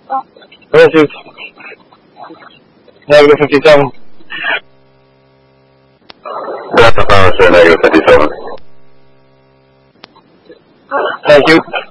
Parachute. Negative 57. Delta Tower, sir, negative 57. Thank you.